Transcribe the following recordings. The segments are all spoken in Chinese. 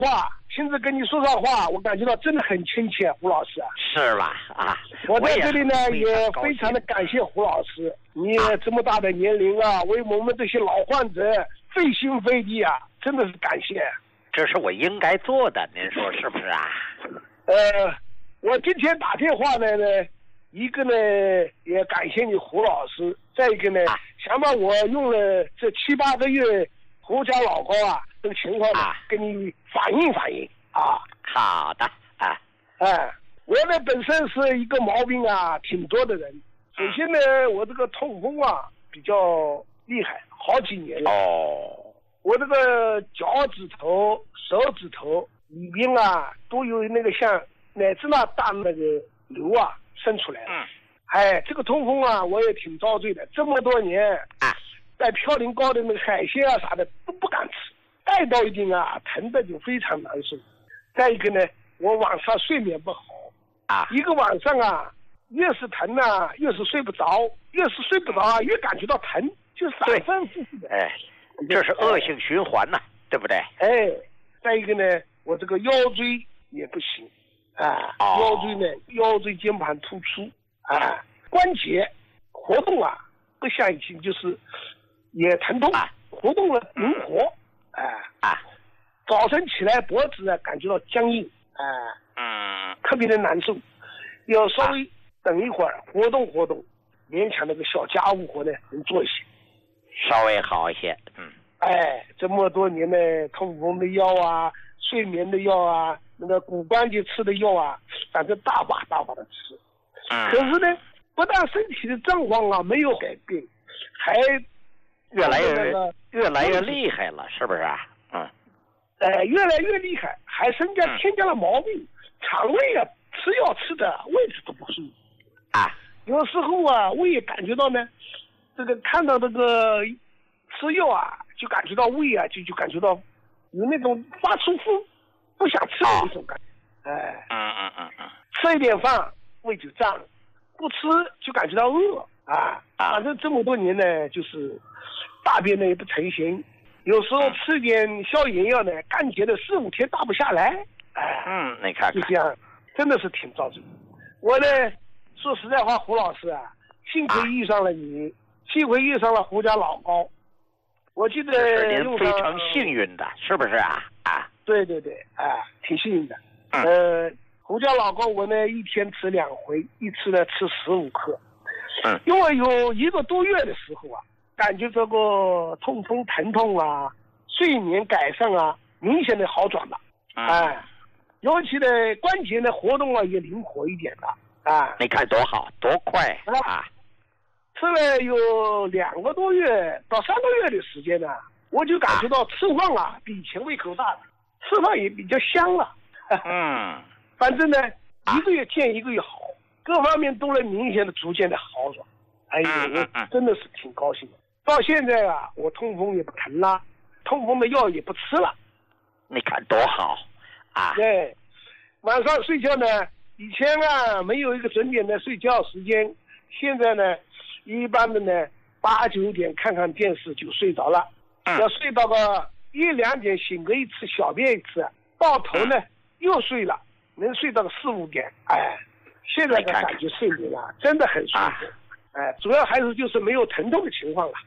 话，现在跟你说上话，我感觉到真的很亲切，胡老师。 是吧？啊， 我在这里呢也非常的感谢胡老师，你这么大的年龄啊，为我们这些老患者费心费力啊，真的是感谢。 这是我应该做的，您说是不是啊？ 我今天打电话呢，一个呢也感谢你胡老师，再一个呢，想把我用了这7、8个月胡家老高啊这个情况呢，跟你反映反映啊。 好的啊。 我呢本身是一个毛病啊挺多的人。首先呢，我这个痛风啊比较厉害，好几年了。我这个脚趾头、手指头里边啊都有那个像奶子那大那个瘤啊生出来了。这个痛风啊我也挺遭罪的，这么多年在嘌呤高的那个海鲜啊啥的都不敢吃，带到一定啊疼的就非常难受。再一个呢，我晚上睡眠不好一个晚上啊越是疼啊越是睡不着，越是睡不着啊越感觉到疼，就反反复复的。 这是恶性循环呐，对不对？ 再一个呢，我这个腰椎也不行腰椎呢，腰椎间盘突出关节活动啊不像以前就是也疼痛活动了灵活早晨起来脖子啊感觉到僵硬特别的难受，要稍微等一会儿活动活动，勉强那个小家务活呢能做一些， 稍微好一些。 这么多年的痛风的药啊，睡眠的药啊，那个骨关节吃的药啊，反正大把大把的吃。可是呢，不但身体的状况啊没有改变，还越来越厉害了，是不是啊？ 越来越厉害，还添加了毛病，肠胃啊吃药吃的位置都不舒服有时候啊胃也感觉到呢，这个看到这个吃药啊就感觉到胃啊就感觉到有那种发出不想吃的一种感觉吃一点饭胃就胀，不吃就感觉到饿反正这么多年呢，就是大便呢也不成形，有时候吃点消炎药呢，感觉的4、5天大不下来你看看就这样，真的是挺遭罪。我呢说实在话，胡老师啊，幸亏遇上了你，幸亏遇上了胡家老高。我记得是您非常幸运的，是不是啊？ 对挺幸运的。胡家老高我呢一天吃2回，一次呢吃15克。因为有1个多月的时候啊，感觉这个痛风疼痛啊，睡眠改善啊，明显的好转了。尤其呢关节的活动啊也灵活一点了你看多好多快吃了有2个多月到3个月的时间呢，我就感觉到吃饭啊比以前胃口大了，吃饭也比较香了。反正呢1个月见1个月好，各方面都能明显的逐渐的好转。我真的是挺高兴的。到现在啊，我痛风也不疼了，痛风的药也不吃了。 你看多好对，晚上睡觉呢，以前啊没有一个准点的睡觉时间，现在呢一般的呢8、9点看看电视就睡着了。要睡到个1、2点醒个一次，小便一次，到头呢又睡了，能睡到个4、5点。现在的感觉睡眠啊真的很舒服。主要还是就是没有疼痛的情况了。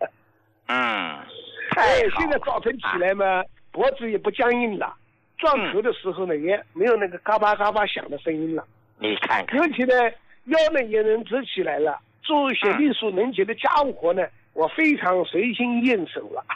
现在早晨起来嘛，脖子也不僵硬了，撞头的时候呢也没有那个嘎巴嘎巴响的声音了。 你看看， 尤其呢腰呢也能直起来了，做一些力所能及的家务活呢，我非常随心应手了。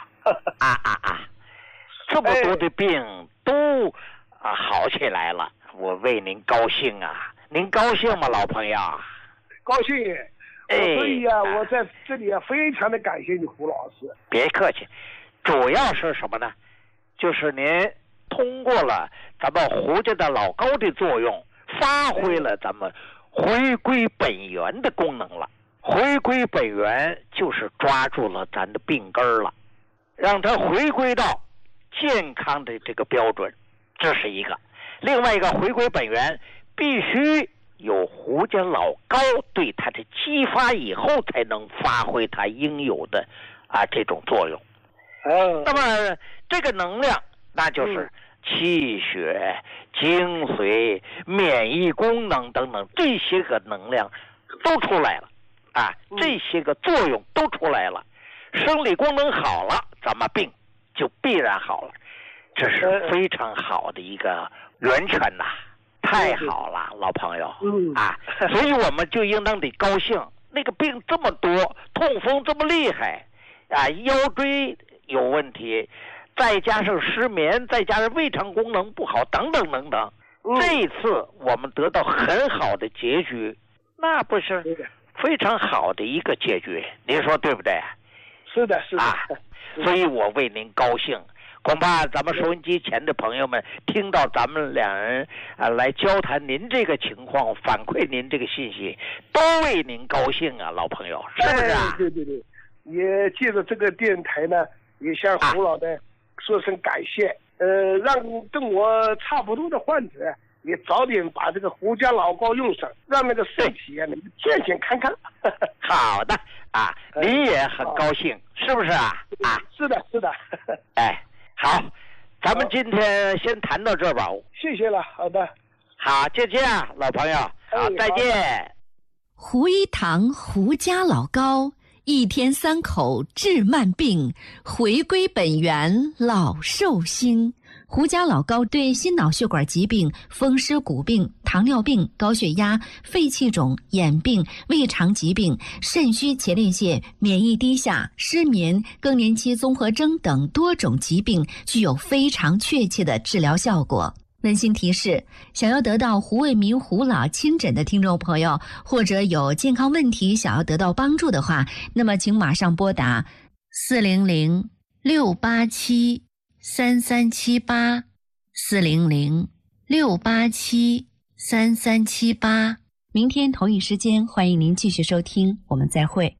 这么多的病都好起来了，我为您高兴啊！您高兴吗，老朋友？ 高兴。所以啊，我在这里啊非常的感谢你胡老师。 别客气，主要是什么呢？就是您通过了咱们胡家的老高的作用，发挥了咱们回归本源的功能了。回归本源就是抓住了咱的病根了，让它回归到健康的这个标准，这是一个。另外一个回归本源必须有胡家老高对他的激发以后，才能发挥他应有的这种作用。那么这个能量，那就是气血、精髓、免疫功能等等这些个能量都出来了啊，这些个作用都出来了，生理功能好了，咱们病就必然好了，这是非常好的一个源泉呐，太好了，老朋友啊，所以我们就应当得高兴。那个病这么多，痛风这么厉害啊，腰椎有问题，再加上失眠，再加上胃肠功能不好，等等等等。这一次我们得到很好的结局，那不是非常好的一个结局，您说对不对？ 是的，是的啊， 所以我为您高兴。恐怕咱们收音机前的朋友们听到咱们两人来交谈您这个情况，反馈您这个信息，都为您高兴啊，老朋友，是不是啊？ 对对对，也借着这个电台呢，也向胡老的说声感谢，让跟我差不多的患者也早点把这个胡家老膏用上，让那个身体啊能健健康康。 好的啊，你也很高兴，是不是啊？啊， 是的，是的。 哎。好，咱们今天先谈到这吧。 谢谢了，好的。 好，就这样，老朋友，好，再见。 胡一堂胡家老膏，一天3口治慢病，回归本源老寿星。胡家老膏对心脑血管疾病、风湿骨病、糖尿病、高血压、肺气肿、眼病、胃肠疾病、肾虚前列腺、免疫低下、失眠、更年期综合征等多种疾病具有非常确切的治疗效果。温馨提示，想要得到胡卫民胡老亲诊的听众朋友，或者有健康问题想要得到帮助的话，那么请马上拨打400-687-3378，400-687-3378。明天同一时间，欢迎您继续收听，我们再会。